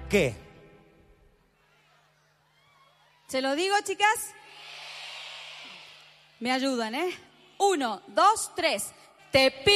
¿Qué? ¿Se lo digo, chicas? Me ayudan, ¿eh? 1, 2, 3. Te pido